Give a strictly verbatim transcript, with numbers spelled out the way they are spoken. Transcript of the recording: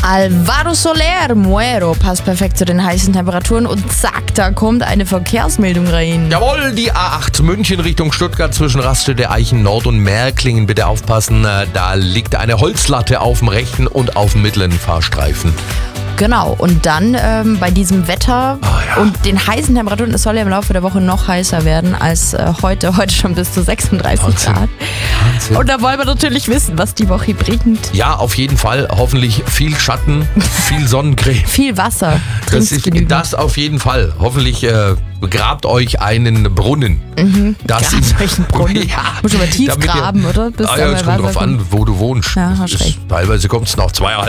Alvaro Soler, Muero, passt perfekt zu den heißen Temperaturen und zack, da kommt eine Verkehrsmeldung rein. Jawohl, die A acht München Richtung Stuttgart zwischen Raststätte Eichen Nord und Märklingen. Bitte aufpassen, da liegt eine Holzlatte auf dem rechten und auf dem mittleren Fahrstreifen. Genau, und dann ähm, bei diesem Wetter Oh, ja. und den heißen Temperaturen, es soll ja im Laufe der Woche noch heißer werden als äh, heute. Heute schon bis zu sechsunddreißig Wahnsinn. Grad. Wahnsinn. Und da wollen wir natürlich wissen, was die Woche bringt. Ja, auf jeden Fall. Hoffentlich viel Schatten, viel Sonnencreme. Viel Wasser, Das, trinkt ist, genügend. das auf jeden Fall. Hoffentlich äh, grabt euch einen Brunnen. Mhm. Das Grabt ist, euch einen Brunnen. Ja, Muss aber tief damit ihr- graben, oder? Bis Ah, da ja, mal es kommt Wasser drauf an, wo du wohnst. Ja, Das hast ist, recht. teilweise kommt es nach zweieinhalb